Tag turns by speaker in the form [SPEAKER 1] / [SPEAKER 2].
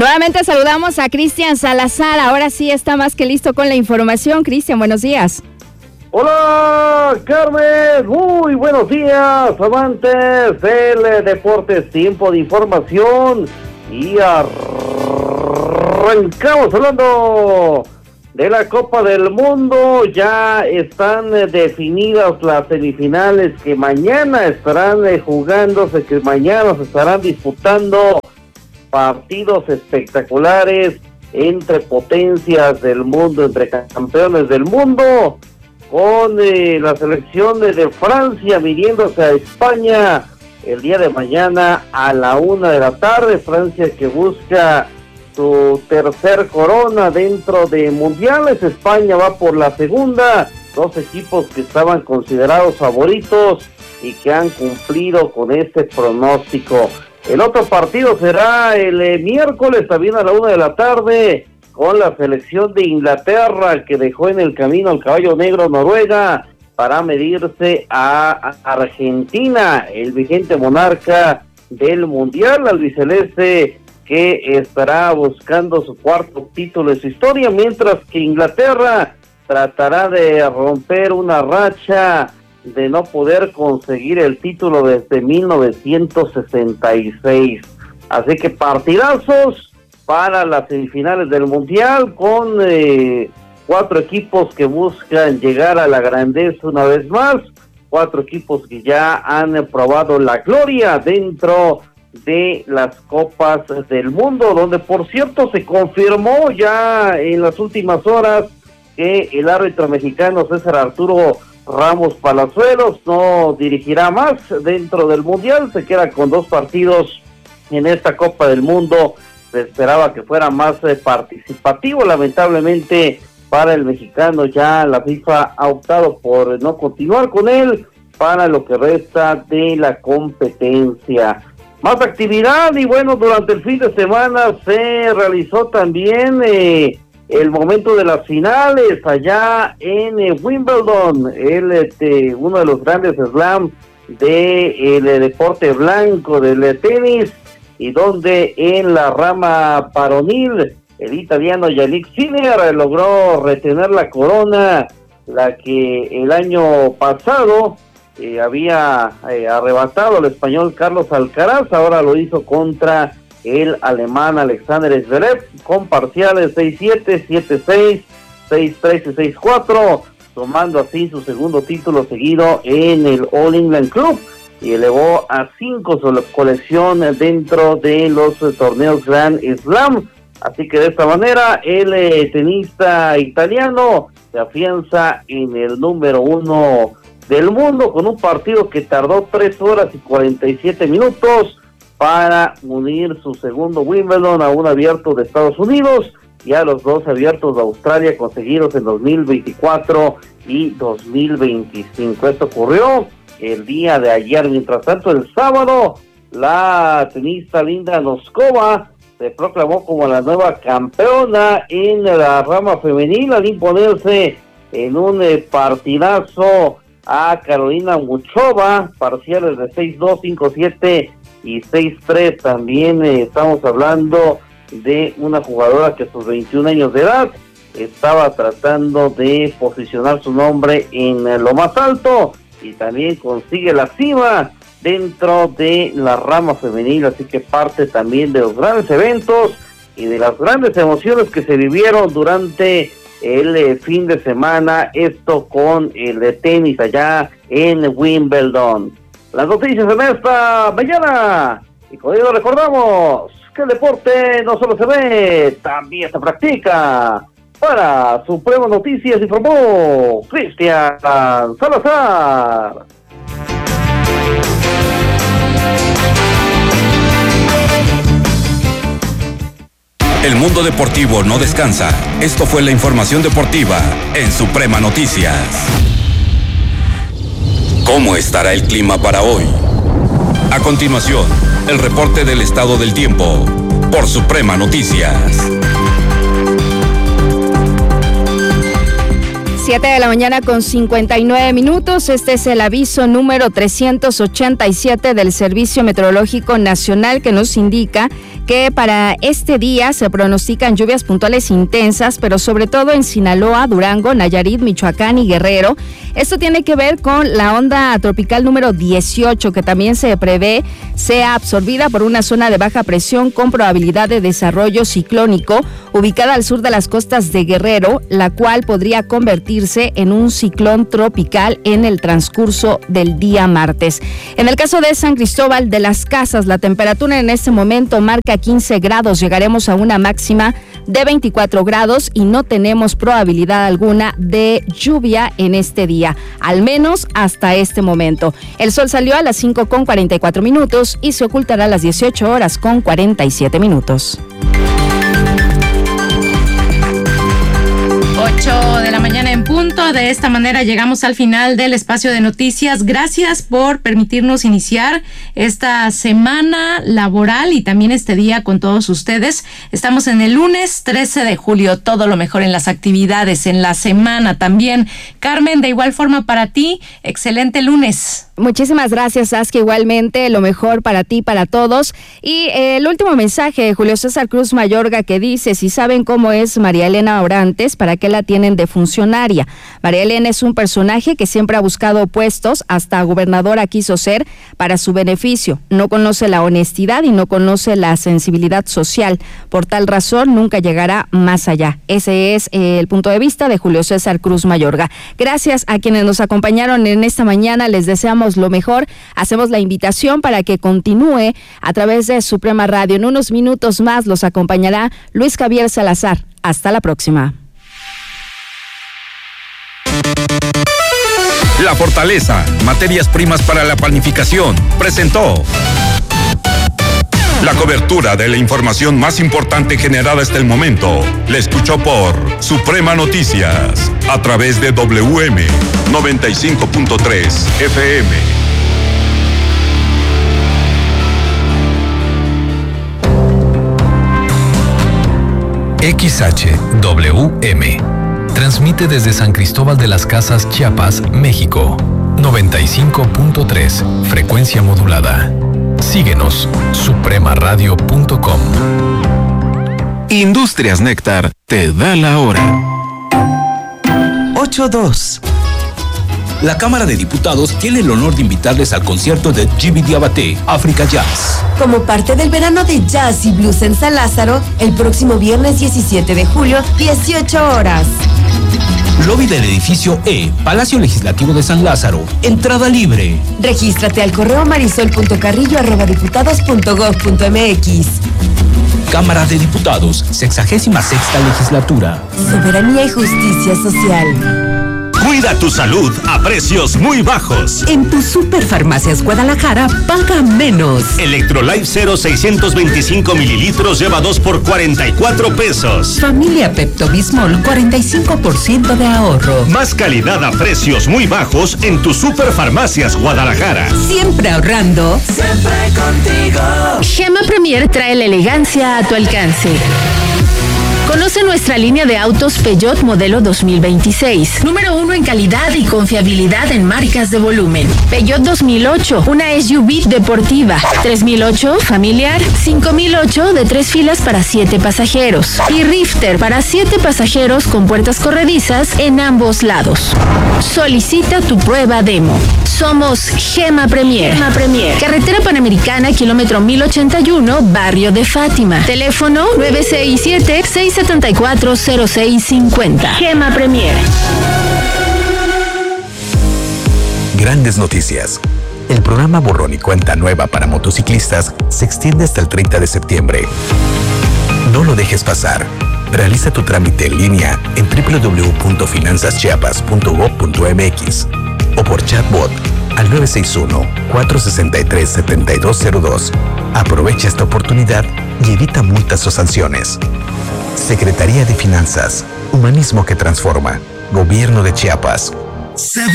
[SPEAKER 1] Nuevamente saludamos a Cristian Salazar, ahora sí está más que listo con la información. Cristian, buenos días.
[SPEAKER 2] Hola, Carmen, muy buenos días, amantes del deporte, tiempo de información y arrancamos hablando de la Copa del Mundo. Ya están definidas las semifinales que mañana estarán jugándose, que mañana se estarán disputando partidos espectaculares entre potencias del mundo, entre campeones del mundo, con la selección de Francia midiéndose a España el día de mañana a la 1:00 p.m. Francia que busca su tercer corona dentro de mundiales. España va por la segunda. Dos equipos que estaban considerados favoritos y que han cumplido con este pronóstico. El otro partido será el miércoles, también a la 1:00 p.m, con la selección de Inglaterra, que dejó en el camino al caballo negro Noruega para medirse a Argentina, el vigente monarca del mundial albiceleste, que estará buscando su cuarto título de su historia, mientras que Inglaterra tratará de romper una racha de no poder conseguir el título desde 1966. Así que partidazos para las semifinales del mundial, con 4 equipos que buscan llegar a la grandeza una vez más, 4 equipos que ya han probado la gloria dentro de las copas del mundo, donde por cierto se confirmó ya en las últimas horas que el árbitro mexicano César Arturo Ramos Palazuelos no dirigirá más dentro del mundial, se queda con 2 partidos en esta Copa del Mundo. Se esperaba que fuera más participativo, lamentablemente para el mexicano ya la FIFA ha optado por no continuar con él para lo que resta de la competencia. Más actividad, y bueno, durante el fin de semana se realizó también el momento de las finales allá en Wimbledon, uno de los grandes slams del deporte blanco del tenis, y donde en la rama varonil el italiano Yannick Sinner logró retener la corona, la que el año pasado había arrebatado al español Carlos Alcaraz. Ahora lo hizo contra el alemán Alexander Zverev con parciales 6-7, 7-6, 6-3 y 6-4, tomando así su segundo título seguido en el All England Club y elevó a 5 su colección dentro de los torneos Grand Slam. Así que de esta manera el tenista italiano se afianza en el número 1 del mundo, con un partido que tardó 3 horas y 47 minutos para unir su segundo Wimbledon a un abierto de Estados Unidos y a los 2 abiertos de Australia conseguidos en 2024 y 2025. Esto ocurrió el día de ayer. Mientras tanto, el sábado, la tenista Linda Noskova se proclamó como la nueva campeona en la rama femenil al imponerse en un partidazo a Carolina Muchova, parciales de 6-2, 5-7 y 6-3. También estamos hablando de una jugadora que a sus 21 años de edad estaba tratando de posicionar su nombre en lo más alto y también consigue la cima dentro de la rama femenil. Así que parte también de los grandes eventos y de las grandes emociones que se vivieron durante el fin de semana, esto con el de tenis allá en Wimbledon. Las noticias en esta mañana, y con ello recordamos que el deporte no solo se ve, también se practica. Para Supremo Noticias informó Cristian Salazar.
[SPEAKER 3] El mundo deportivo no descansa. Esto fue la información deportiva en Suprema Noticias. ¿Cómo estará el clima para hoy? A continuación, el reporte del estado del tiempo por Suprema Noticias.
[SPEAKER 1] 7 de la mañana con 59 minutos. Este es el aviso número 387 del Servicio Meteorológico Nacional, que nos indica que para este día se pronostican lluvias puntuales intensas, pero sobre todo en Sinaloa, Durango, Nayarit, Michoacán y Guerrero. Esto tiene que ver con la onda tropical número 18, que también se prevé sea absorbida por una zona de baja presión con probabilidad de desarrollo ciclónico ubicada al sur de las costas de Guerrero, la cual podría convertirse en un ciclón tropical en el transcurso del día martes. En el caso de San Cristóbal de las Casas, la temperatura en este momento marca 15 grados, llegaremos a una máxima de 24 grados y no tenemos probabilidad alguna de lluvia en este día, al menos hasta este momento. El sol salió a las 5:44 y se ocultará a las 18:47.
[SPEAKER 4] 8 de la mañana en punto. De esta manera llegamos al final del espacio de noticias. Gracias por permitirnos iniciar esta semana laboral y también este día con todos ustedes. Estamos en el lunes 13 de julio. Todo lo mejor en las actividades, en la semana también. Carmen, de igual forma para ti, excelente lunes.
[SPEAKER 1] Muchísimas gracias, Saskia. Igualmente, lo mejor para ti, para todos. Y el último mensaje de Julio César Cruz Mayorga, que dice: si saben cómo es María Elena Orantes, ¿para qué la tienen de funcionaria? María Elena es un personaje que siempre ha buscado puestos, hasta gobernadora quiso ser para su beneficio. No conoce la honestidad y no conoce la sensibilidad social. Por tal razón, nunca llegará más allá. Ese es el punto de vista de Julio César Cruz Mayorga. Gracias a quienes nos acompañaron en esta mañana. Les deseamos lo mejor. Hacemos la invitación para que continúe a través de Suprema Radio. En unos minutos más los acompañará Luis Javier Salazar. Hasta la próxima.
[SPEAKER 3] La Fortaleza, materias primas para la panificación, presentó la cobertura de la información más importante generada hasta el momento. La escuchó por Suprema Noticias, a través de WM 95.3 FM.
[SPEAKER 5] XHWM transmite desde San Cristóbal de las Casas, Chiapas, México. 95.3, frecuencia modulada. Síguenos, supremaradio.com.
[SPEAKER 6] Industrias Néctar te da la hora.
[SPEAKER 7] 8:02. La Cámara de Diputados tiene el honor de invitarles al concierto de Jimmy Diabaté, Africa Jazz.
[SPEAKER 8] Como parte del verano de jazz y blues en San Lázaro, el próximo viernes 17 de julio, 18 horas.
[SPEAKER 7] Lobby del edificio E, Palacio Legislativo de San Lázaro. Entrada libre.
[SPEAKER 8] Regístrate al correo marisol.carrillo@diputados.gov.mx.
[SPEAKER 7] Cámara de Diputados, 66ª legislatura.
[SPEAKER 8] Soberanía y justicia social.
[SPEAKER 9] Cuida tu salud a precios muy bajos.
[SPEAKER 10] En tu Superfarmacias Guadalajara, paga menos.
[SPEAKER 9] Electrolyte 0 625 mililitros lleva 2 por 44 pesos.
[SPEAKER 10] Familia Pepto-Bismol, 45% de ahorro.
[SPEAKER 9] Más calidad a precios muy bajos en tu Superfarmacias Guadalajara.
[SPEAKER 10] Siempre ahorrando.
[SPEAKER 11] Siempre contigo.
[SPEAKER 4] Gema Premier trae la elegancia a tu alcance. Conoce nuestra línea de autos Peugeot modelo 2026. Número 1 en calidad y confiabilidad en marcas de volumen. Peugeot 2008, una SUV deportiva. 3008, familiar. 5008, de 3 filas para 7 pasajeros. Y Rifter para 7 pasajeros con puertas corredizas en ambos lados. Solicita tu prueba demo. Somos Gema Premier. Gema Premier. Carretera Panamericana, kilómetro 1081, Barrio de Fátima. Teléfono 967-674-0650. Gema Premier.
[SPEAKER 5] Grandes noticias. El programa Borrón y Cuenta Nueva para motociclistas se extiende hasta el 30 de septiembre. No lo dejes pasar. Realiza tu trámite en línea en www.finanzaschiapas.gov.mx o por chatbot al 961-463-7202. Aprovecha esta oportunidad y evita multas o sanciones. Secretaría de Finanzas, Humanismo que transforma. Gobierno de Chiapas.